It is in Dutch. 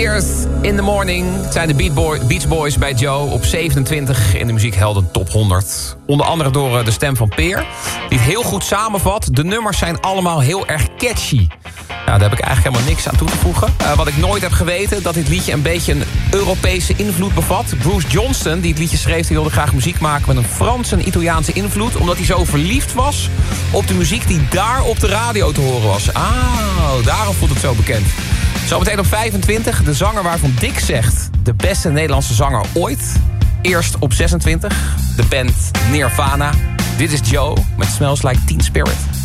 Tears in the Morning. Het zijn de Beach Boys bij Joe op 27 in de muziekhelden top 100. Onder andere door de stem van Peer, die het heel goed samenvat. De nummers zijn allemaal heel erg catchy. Nou, daar heb ik eigenlijk helemaal niks aan toe te voegen. Wat ik nooit heb geweten, dat dit liedje een beetje een Europese invloed bevat. Bruce Johnston, die het liedje schreef, die wilde graag muziek maken met een Franse en Italiaanse invloed, omdat hij zo verliefd was op de muziek die daar op de radio te horen was. Daarom voelt het zo bekend. Zometeen op 25, de zanger waarvan Dick zegt, de beste Nederlandse zanger ooit. Eerst op 26, de band Nirvana. Dit is Joe met Smells Like Teen Spirit.